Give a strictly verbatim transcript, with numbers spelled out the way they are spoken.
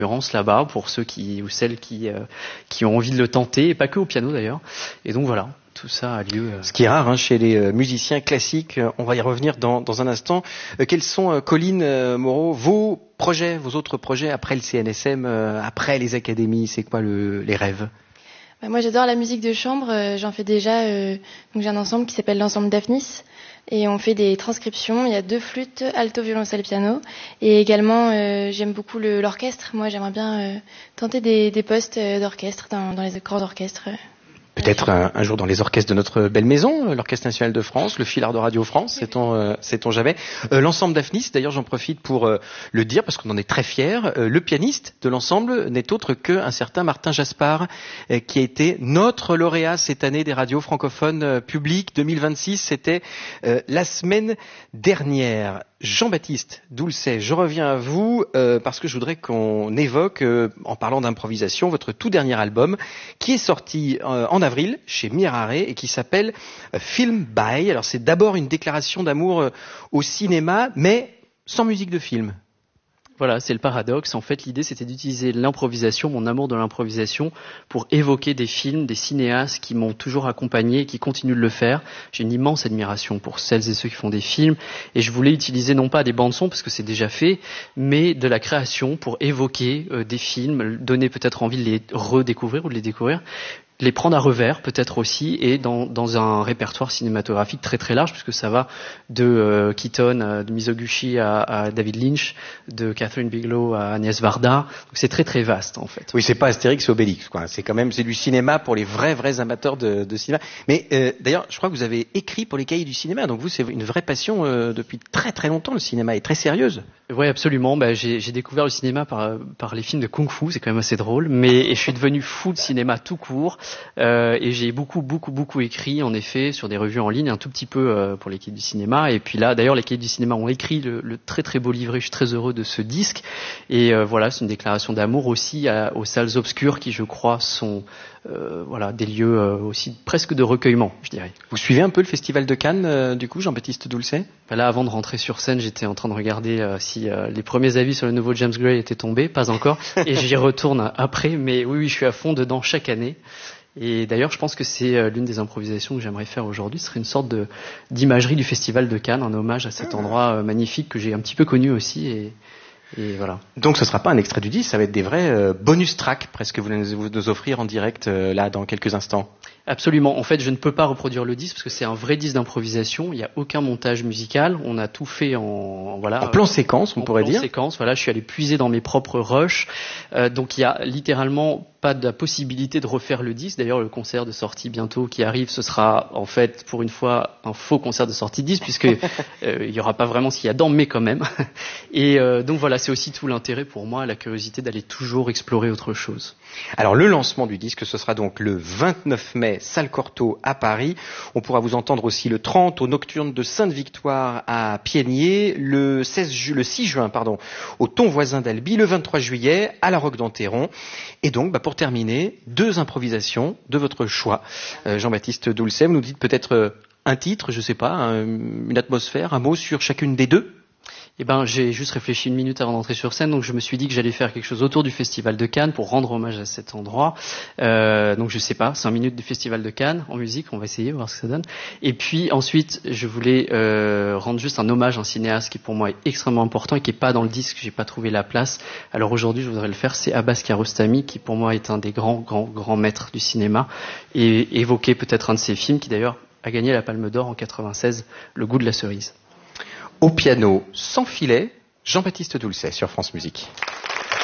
là-bas pour ceux qui ou celles qui euh, qui ont envie de le tenter, et pas que au piano d'ailleurs. Et donc voilà, tout ça a lieu. Euh... Ce qui est rare hein, chez les euh, musiciens classiques. On va y revenir dans dans un instant. Euh, quels sont, euh, Colline euh, Moreau, vos projets, vos autres projets après le C N S M, euh, après les académies? C'est quoi le, les rêves? Bah, moi, j'adore la musique de chambre. Euh, j'en fais déjà. Euh, donc j'ai un ensemble qui s'appelle l'ensemble Daphnis. Et on fait des transcriptions. Il y a deux flûtes, alto, violoncelle, piano. Et également, euh, j'aime beaucoup le, l'orchestre. Moi, j'aimerais bien euh, tenter des, des postes d'orchestre dans, dans les grands orchestres. Peut-être un, un jour dans les orchestres de notre belle maison, l'Orchestre National de France, le Filard de Radio France, sait-on, euh, sait-on jamais. Euh, l'ensemble Daphnis, d'ailleurs j'en profite pour euh, le dire parce qu'on en est très fiers, euh, le pianiste de l'ensemble n'est autre qu'un certain Martin Jaspard, euh, qui a été notre lauréat cette année des radios francophones euh, publiques deux mille vingt-six, c'était euh, la semaine dernière. Jean-Baptiste Doulcet, je reviens à vous euh, parce que je voudrais qu'on évoque, euh, en parlant d'improvisation, votre tout dernier album qui est sorti euh, en avril chez Mirare et qui s'appelle euh, Film By. Alors c'est d'abord une déclaration d'amour euh, au cinéma, mais sans musique de film. Voilà, c'est le paradoxe. En fait, l'idée, c'était d'utiliser l'improvisation, mon amour de l'improvisation, pour évoquer des films, des cinéastes qui m'ont toujours accompagné et qui continuent de le faire. J'ai une immense admiration pour celles et ceux qui font des films. Et je voulais utiliser non pas des bandes-sons, parce que c'est déjà fait, mais de la création pour évoquer euh, des films, donner peut-être envie de les redécouvrir ou de les découvrir, les prendre à revers peut-être aussi, et dans, dans un répertoire cinématographique très très large, puisque ça va de euh, Keaton, euh, de Mizoguchi à, à David Lynch, de Catherine Bigelow à Agnès Varda. Donc c'est très très vaste en fait. Oui, c'est pas Astérix et Obélix, quoi. C'est quand même c'est du cinéma pour les vrais vrais amateurs de, de cinéma. Mais euh, d'ailleurs, je crois que vous avez écrit pour les cahiers du cinéma, donc vous c'est une vraie passion euh, depuis très très longtemps. Le cinéma est très sérieuse. Oui, absolument. Bah, j'ai, j'ai découvert le cinéma par par les films de kung-fu, c'est quand même assez drôle. Mais et je suis devenu fou de cinéma tout court. Euh, et j'ai beaucoup, beaucoup, beaucoup écrit, en effet, sur des revues en ligne, un tout petit peu euh, pour les cahiers du cinéma. Et puis là, d'ailleurs, les cahiers du cinéma ont écrit le, le très, très beau livret. Je suis très heureux de ce disque. Et euh, voilà, c'est une déclaration d'amour aussi à, aux salles obscures qui, je crois, sont euh, voilà des lieux euh, aussi presque de recueillement, je dirais. Vous suivez un peu le Festival de Cannes, euh, du coup, Jean-Baptiste Doulcet? Ben là, avant de rentrer sur scène, j'étais en train de regarder euh, si euh, les premiers avis sur le nouveau James Gray étaient tombés. Pas encore. Et j'y retourne après. Mais oui, oui, je suis à fond dedans chaque année. Et d'ailleurs, je pense que c'est l'une des improvisations que j'aimerais faire aujourd'hui. Ce serait une sorte de, d'imagerie du Festival de Cannes, un hommage à cet endroit magnifique que j'ai un petit peu connu aussi. Et, et voilà. Donc ce ne sera pas un extrait du disque, ça va être des vrais euh, bonus tracks, presque, que vous allez nous, nous offrir en direct euh, là dans quelques instants. Absolument. En fait, je ne peux pas reproduire le disque parce que c'est un vrai disque d'improvisation. Il n'y a aucun montage musical. On a tout fait en voilà. En plan séquence, on en pourrait plan dire. Séquence. Voilà, je suis allé puiser dans mes propres rushs. Euh, donc il y a littéralement pas de la possibilité de refaire le disque. D'ailleurs, le concert de sortie bientôt qui arrive, ce sera en fait pour une fois un faux concert de sortie disque puisque euh, il y aura pas vraiment ce qu'il y a dedans, mais quand même. Et euh, donc voilà, c'est aussi tout l'intérêt pour moi, la curiosité d'aller toujours explorer autre chose. Alors le lancement du disque, ce sera donc le vingt-neuf mai, salle Cortot à Paris. On pourra vous entendre aussi le trente au Nocturne de Sainte-Victoire à Piégnier, le seize ju- le six juin pardon, au Ton Voisin d'Albi, le vingt-trois juillet à la Roque d'Enterron. Et donc, bah, pour terminer, deux improvisations de votre choix. Euh, Jean-Baptiste Doulcet, vous nous dites peut-être euh, un titre, je sais pas, un, une atmosphère, un mot sur chacune des deux. Eh ben, j'ai juste réfléchi une minute avant d'entrer sur scène, donc je me suis dit que j'allais faire quelque chose autour du Festival de Cannes pour rendre hommage à cet endroit. Euh, donc je sais pas, cinq minutes du Festival de Cannes en musique, on va essayer, voir ce que ça donne. Et puis ensuite, je voulais euh, rendre juste un hommage à un cinéaste qui pour moi est extrêmement important et qui est pas dans le disque, j'ai pas trouvé la place. Alors aujourd'hui, je voudrais le faire, c'est Abbas Kiarostami, qui pour moi est un des grands, grands, grands maîtres du cinéma, et évoquer peut-être un de ses films qui d'ailleurs a gagné la Palme d'Or en quatre-vingt-seize, Le Goût de la cerise. Au piano, sans filet, Jean-Baptiste Doulcet sur France Musique.